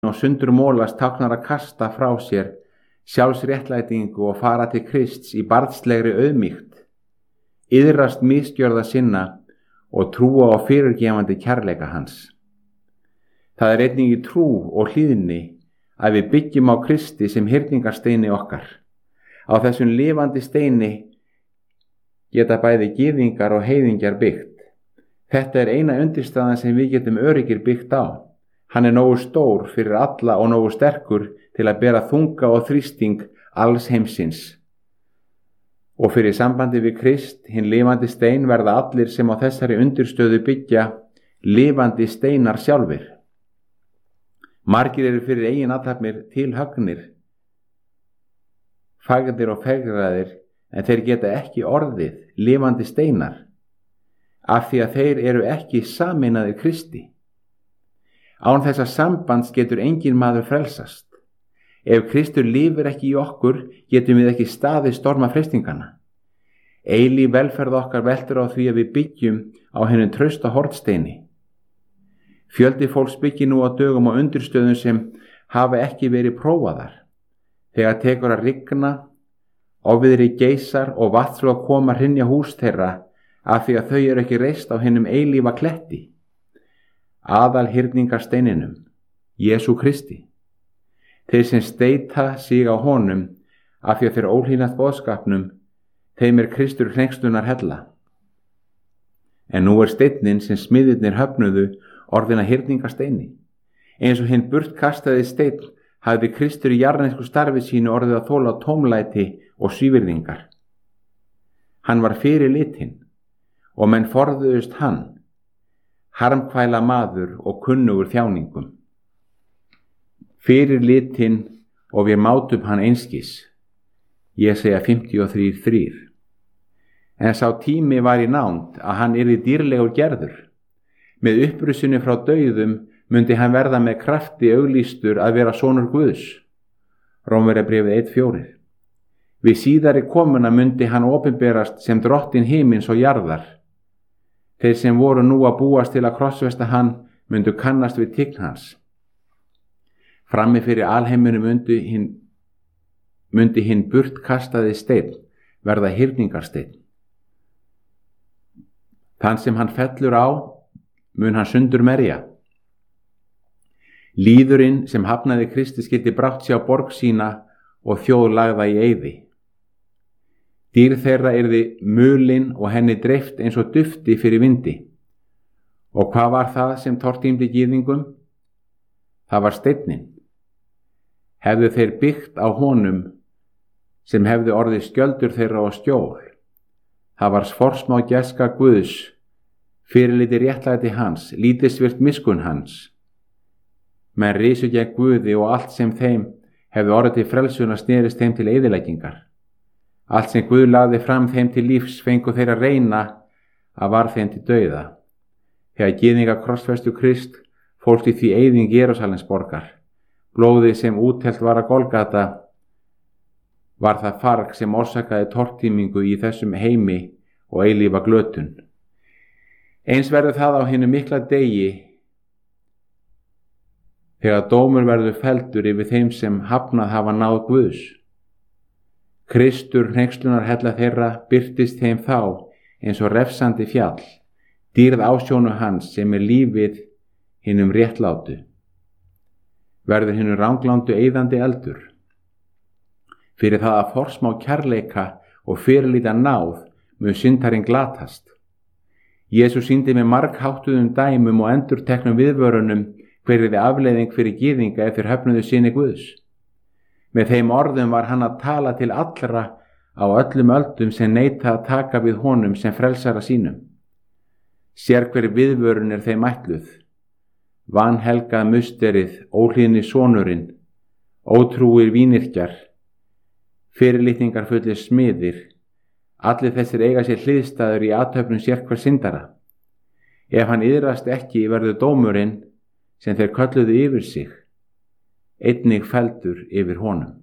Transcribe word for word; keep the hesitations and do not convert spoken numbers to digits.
og sundur mólast táknar að kasta frá sér sjálfsréttlætingu og fara til Krists í barnslegri auðmýkt, iðrast misgjörða sinna og trúa á fyrirgefandi kærleika hans. Það er einnig í trú og hlýðni að við byggjum á Kristi sem hyrningarsteini okkar. Á þessum lifandi steini geta bæði gyðingar og heiðingjar byggt. Þetta er eina undirstaðan sem við getum öryggir byggt á. Hann er nógu stór fyrir alla og nógu sterkur til að bera þunga og þrýsting alls heimsins. Og fyrir sambandi við Krist, hinn lifandi stein, verða allir sem á þessari undirstöðu byggja lifandi steinar sjálfir. Margir eru fyrir eigin athafnir tilhöggnir, fagrir og fegraðir, en þeir geta ekki orðið lifandi steinar, af því að þeir eru ekki sameinaðir Kristi. Án þessa sambands getur engin maður frelsast. Ef Kristur lifir ekki í okkur, getum við ekki staðið storma freistingana. Eilíf velferð okkar veltur á því að við byggjum á hinum trausta hornsteini. Fjöldi fólks byggir nú á dögum og undirstöðum sem hafa ekki verið prófaðar. Þegar tekur að rigna, ofviðri geysar og vatnsflóð koma hrynja hús þeirra af því að þau eru ekki reist á hinum eilífa kletti, aðal hyrningarsteininum, Jesú Kristi. Þeir sem steita sig á honum af því að þeir óhlýðnast boðskapnum, þeim er Kristur hneykslunnar hella. En nú er steinninn sem smiðirnir höfnuðu orðin að hyrningarsteini. Eins og hinn burtkastaði steinn hafði Kristur í jarðnesku starfi sínu orðið að þola tómlæti og svívirðingar. Hann var fyrir litinn og menn forðuðust hann, harmkvæla maður og kunnugur þjáningum. Fyrir litinn og við mátum hann einskis, Jesaja fimmtíu og þrjú þrjú. En sá tími var í nánd að hann yrði dýrlegur gerður. Með upprissunni frá dauðum mundi hann verða með krafti auglýstur að vera sonur Guðs. Rómverjabréfið eitt fjögur. Við síðari komuna mundi hann opinberast sem drottinn himins og jarðar. Þeir sem voru nú að búast til að krossfesta hann mundu kannast við tign hans. Frammi fyrir alheiminum mundi hinn, mundi hinn burtkastaði steinn verða hyrningarsteinn. Þann sem hann fellur á mun hann sundur merja. Lýðurinn sem hafnaði Kristi skyldi brátt sjá borg sína og þjóð lagða í eyði. Dýr þeirra yrði mulin og henni dreift eins og dufti fyrir vindi. Og hvað var það sem tortímdi gyðingum? Það var steinninn. Hefðu þeir byggt á honum sem hefðu orðið skjöldur þeirra og skjól. Það var forsmá gæska Guðs, fyrirliti réttlæti hans, lítilsvirt miskunn hans. Menn risu gegn Guði og allt sem þeim hefðu orðið til frelsun að snerist þeim til eyðileggingar. Allt sem Guð lagði fram þeim til lífs fengu þeir að reyna að var þeim til dauða. Þegar gyðingar krossfestu Krist fólst í því eyðing Jerúsalemsborgar. Blóðið sem úttelt var að Golgata var það farg sem orsakaði tortímingu í þessum heimi og eilífa glötun. Eins verður það á hinu mikla degi þegar dómur verður felldur yfir þeim sem hafnað hafa náð Guðs. Kristur hneykslunnar hella þeirra birtist þeim þá eins og refsandi fjall, dýrð ásjónu hans sem er lífið hinum réttlátu. Verður hinum ranglándu eyðandi eldur. Fyrir það að forsmá kærleika og fyrirlíta náð mun syndarinn glatast. Jesús sýndi með margháttuðum dæmum og endurteknum viðvörunum hverði afleiðing fyrir gyðinga ef þeir höfnuðu syni Guðs. Með þeim orðum var hann að tala til allra á öllum öldum sem neita að taka við honum sem frelsara sínum. Sér hver viðvörun er þeim ætluð. Vanhelgað musterið, óhlýðni sonurinn, ótrúir vínyrkjar, fyrirlitningar fullir smiðir, allir þessir eiga sér hliðstæður í athöfnum sér hver syndara. Ef hann iðrast ekki verður dómurinn sem þeir kölluðu yfir sig, einnig felldur yfir honum.